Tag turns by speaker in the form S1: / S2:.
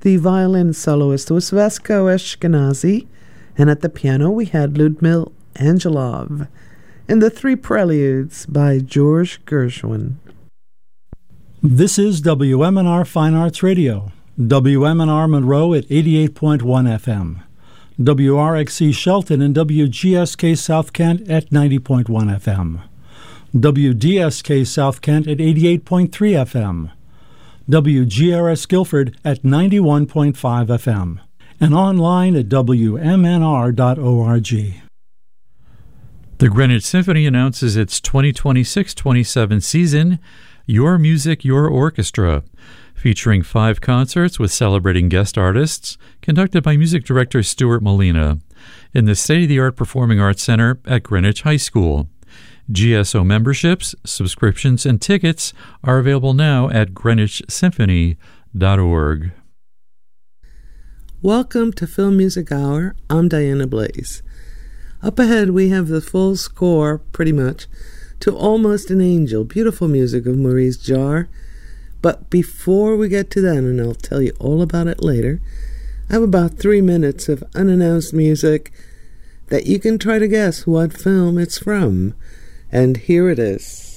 S1: The violin soloist was Vasko Ashkenazy, and at the piano we had Ludmil Angelov, and the three preludes by George Gershwin.
S2: This is WMNR Fine Arts Radio, WMNR Monroe at 88.1 FM, WRXC Shelton and WGSK South Kent at 90.1 FM, WDSK South Kent at 88.3 FM, WGRS Guilford at 91.5 FM, and online at WMNR.org.
S3: The Greenwich Symphony announces its 2026-27 season, Your Music, Your Orchestra, featuring 5 concerts with celebrating guest artists, conducted by music director Stuart Molina, in the state-of-the-art Performing Arts Center at Greenwich High School. GSO memberships, subscriptions, and tickets are available now at greenwichsymphony.org.
S1: Welcome to Film Music Hour. I'm Diana Blaze. Up ahead we have the full score, pretty much, to Almost an Angel, beautiful music of Maurice Jarre. But before we get to that, and I'll tell you all about it later, I have about 3 minutes of unannounced music that you can try to guess what film it's from. And here it is.